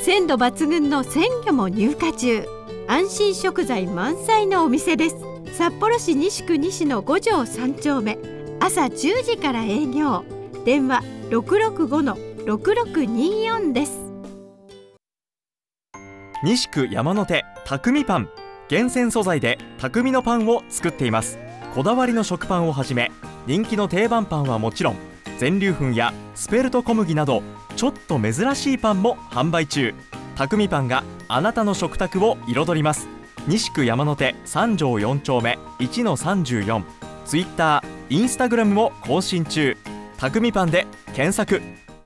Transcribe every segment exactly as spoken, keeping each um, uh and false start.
鮮度抜群の鮮魚も入荷中。安心食材満載のお店です。札幌市西区西のご条さん丁目、朝じゅうじから営業。電話 ろくろくごのろくろくにーよん です。 西区山手匠パン、厳選素材で匠のパンを作っています。こだわりの食パンをはじめ、人気の定番パンはもちろん、全粒粉やスペルト小麦などちょっと珍しいパンも販売中。匠パンがあなたの食卓を彩ります。西区山手さん条よん丁目 いちのさんじゅうよん、 ツイッター、インスタグラムも更新中。匠パンで検索。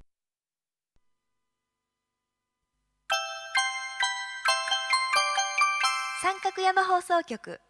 三角山放送局。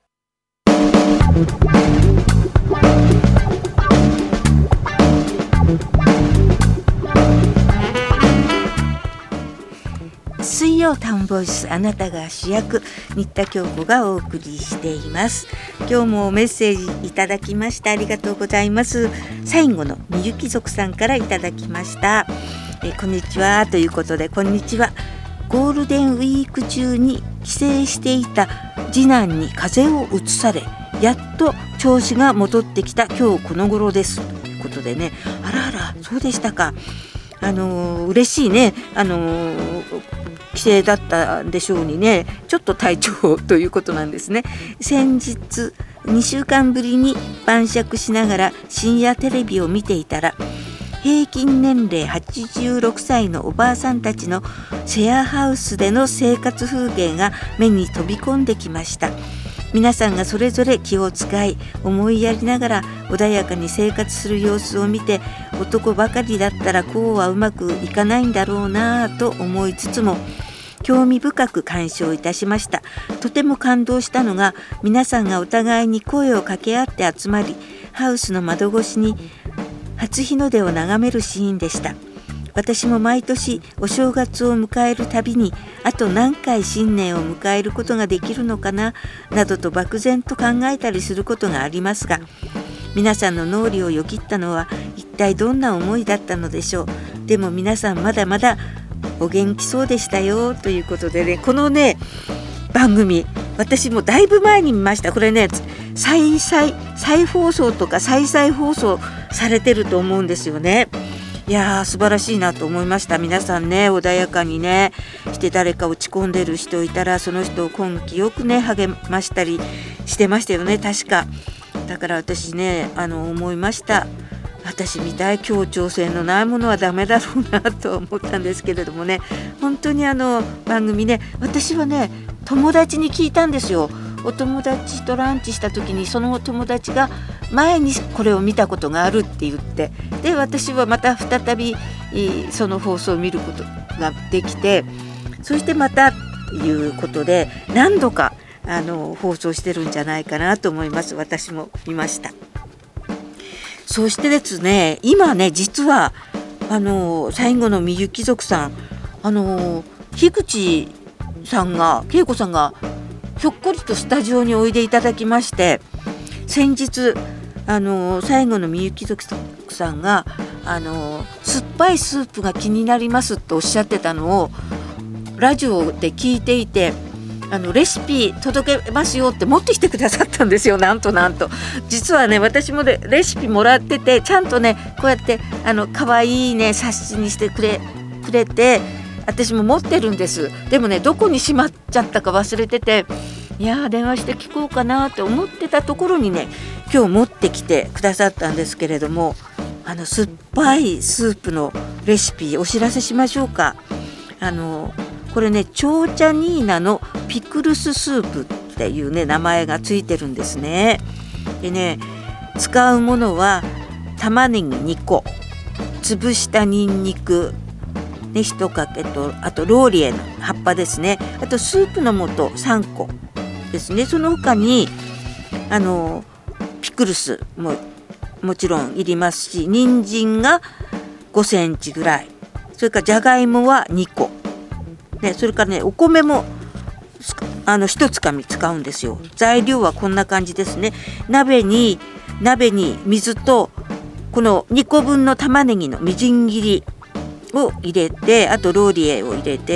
水曜タウンボイス、あなたが主役、新田京子がお送りしています。今日もメッセージいただきましてありがとうございます。最後のみゆき族さんからいただきました。えこんにちはということで、こんにちは。ゴールデンウィーク中に帰省していた次男に風邪をうつされ、やっと調子が戻ってきた今日この頃ですということでね。あらあら、そうでしたか。あのー、嬉しいね。あのー、帰省だったんでしょうにね、ちょっと体調ということなんですね。先日にしゅうかんぶりに晩酌しながら深夜テレビを見ていたら、平均年齢はちじゅうろくさいのおばあさんたちのシェアハウスでの生活風景が目に飛び込んできました。皆さんがそれぞれ気を使い思いやりながら穏やかに生活する様子を見て、男ばかりだったらこうはうまくいかないんだろうなぁと思いつつも、興味深く鑑賞いたしました。とても感動したのが、皆さんがお互いに声を掛け合って集まり、ハウスの窓越しに初日の出を眺めるシーンでした。私も毎年お正月を迎えるたびに、あと何回新年を迎えることができるのかななどと漠然と考えたりすることがありますが、皆さんの脳裏をよぎったのは一体どんな思いだったのでしょう。でも皆さんまだまだお元気そうでしたよということでね、このね番組、私もだいぶ前に見ました。これね、再再再放送とか再々放送されてると思うんですよね。いやー、素晴らしいなと思いました。皆さんね、穏やかにねして、誰か落ち込んでる人いたらその人を根気よくね励ましたりしてましたよね、確か。だから私ね、あの思いました。私みたい協調性のないものはダメだろうなと思ったんですけれどもね、本当にあの番組ね、私はね友達に聞いたんですよ。お友達とランチした時に、その友達が前にこれを見たことがあるって言って、で私はまた再びその放送を見ることができて、そしてまたということで何度かあの放送してるんじゃないかなと思います。私も見ました。そしてですね、今ね実はあの最後のみゆき族さん、あの樋口さんが恵子さんがひょっこりとスタジオにおいでいただきまして、先日あの最後のみゆき族さんがあの酸っぱいスープが気になりますとおっしゃってたのをラジオで聞いていて、あのレシピ届けますよって持ってきてくださったんですよ。なんとなんと実はね、私もねレシピもらってて、ちゃんとねこうやってあの可愛いね冊子にしてくれくれて、私も持ってるんです。でもね、どこにしまっちゃったか忘れてて、いやー電話して聞こうかなって思ってたところにね、今日持ってきてくださったんですけれども、あの酸っぱいスープのレシピお知らせしましょうか。あのこれね、チョーチャニーナのピクルススープっていうね名前がついてるんですね。でね、使うものは玉ねぎにこ、潰したニンニクねいちかけと、あとローリエの葉っぱですね、あとスープの素さんこですね。その他にあのピクルスももちろんいりますし、人参がごセンチぐらい、それからじゃがいもはにこ、ね、それからねお米もあのひとつかみ使うんですよ。材料はこんな感じですね。鍋に鍋に水とこのにこぶんの玉ねぎのみじん切りを入れて、あとローリエを入れて、